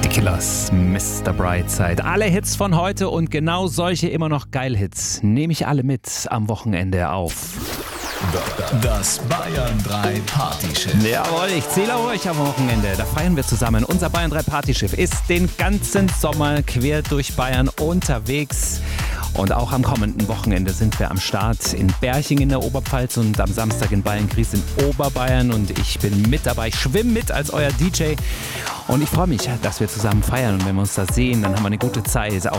Killers, Mr. Brightside. Alle Hits von heute und genau solche immer noch Geil-Hits nehme ich alle mit am Wochenende auf. Das Bayern 3 Partyschiff. Jawohl, ich zähle auf euch am Wochenende. Da feiern wir zusammen. Unser Bayern 3 Partyschiff ist den ganzen Sommer quer durch Bayern unterwegs. Und auch am kommenden Wochenende sind wir am Start in Berching in der Oberpfalz und am Samstag in Beilngries in Oberbayern. Und ich bin mit dabei, ich schwimme mit als euer DJ. Und ich freue mich, dass wir zusammen feiern. Und wenn wir uns da sehen, dann haben wir eine gute Zeit. Auch